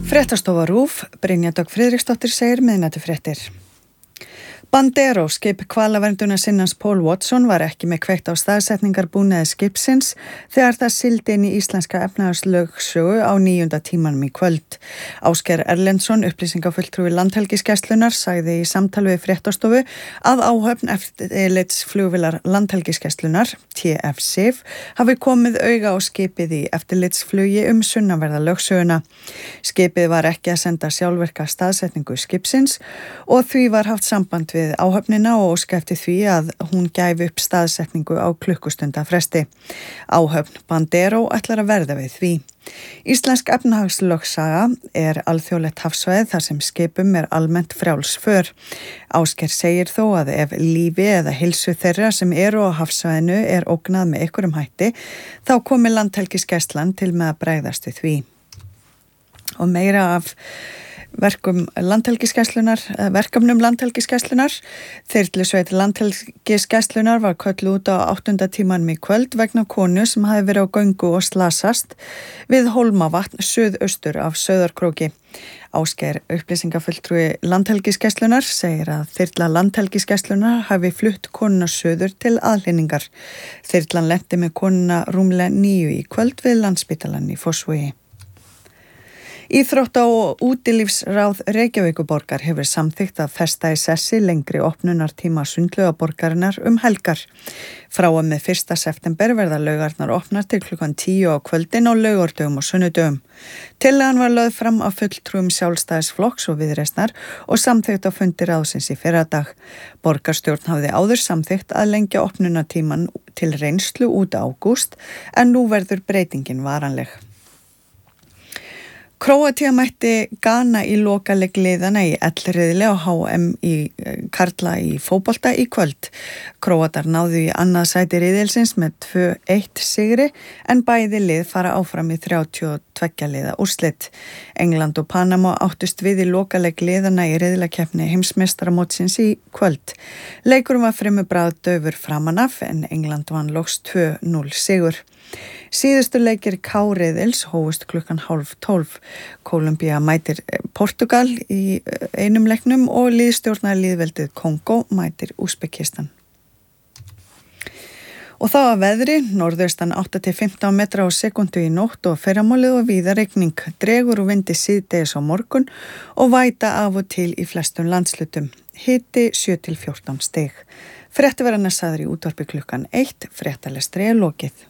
Fréttastofa RÚV, Brynja Dögg Friðriksdóttir segir miðnætufréttir. Bandero, skip hvalavernduna sinnans Paul Watson, var ekki með kveikt á staðsetningarbúnaði skipsins þegar það sigldi inn í íslenska efnahagslögsögu á 9. tímanum í kvöld. Ásgeir Erlendsson, upplýsingafulltrúi Landhelgisgæslunnar, sagði í samtali við fréttastofu að áhöfn eftirlitsflugvélar Landhelgisgæslunnar, TF-SIF, hafi komið auga á skipið í eftirlitsflugi sunnanverða lögsöguna. Skipið var ekki að senda sjálfvirka staðsetningu skipsins og því var haft samband við áhöfnina og óska eftir því að hún gæfi upp staðsetningu á klukkustunda fresti. Áhöfn Bandero ætlar að verða við því. Íslensk efnahagslögsaga er alþjóðlegt hafsvæði þar sem skipum almennt frjáls för. Ásgeir segir þó að ef lífi eða heilsu þeirra sem eru á hafsvæðinu ógnað með einhverjum hætti, þá komi Landhelgisgæslan til með að bregðast við því. Og meira af verkefnum Landhelgisgæslunnar. Þyrlusveit Landhelgisgæslunnar var kölluð út á 8. tímanum í kvöld vegna konu sem hafi verið á göngu og slasast við Hólmavatn suðaustur af Sauðárkróki. Ásgeir, upplýsingafulltrúi Landhelgisgæslunnar, segir að þyrla Landhelgisgæslunnar hafi flutt konuna suður til aðhlynningar. Þyrlan lenti með konuna rúmlega 9 í kvöld við Landspítalann í Fossvogi. Íþrótta- og útilífsráð Reykjavíkurborgar hefur samþykkt að festa í sessi lengri opnunartíma sundlaugaborgarinnar helgar. Frá og með 1. september verða laugarnar opnar til klukkan 10 á kvöldin á laugardögum og sunnudögum. Tillagan var lögð fram af fulltrúum Sjálfstæðisflokks og Viðreisnar og samþykkt á fundi ráðsins í fyrradag. Borgarstjórn hafði áður samþykkt að lengja opnunartíman til reynslu út ágúst en nú verður breytingin varanleg. Króatía mætti Ghana í lokaleik liðana í ellriðli á HM í karla í fótbolta í kvöld. Króatar náðu í annað sæti riðilsins með 2-1 sigri en bæði lið fara áfram í 32 liða úrslit. England og Panama áttust við í lokaleik liðana í riðlakeppni heimsmeistaramótsins í kvöld. Leikurinn var fremur bragðdaufur framan af en England vann loks 2-0 sigur. Síðustu leikir K-riðils hófust klukkan 11:30. Kólumbía mætir Portugal í einum leiknum og liðstjórnar lýðveldið Kongó mætir Úsbekistan. Og þá að veðri, norðaustan 8-15 metra á sekundu í nótt og fyrramálið og víða rigning. Dregur úr vindi síðdegis á morgun og væta af og til í flestum landslutum. Hiti 7-14 stig. Fréttaverðarnar sagðir í útvarpi klukkan 1, fréttalestri lokið.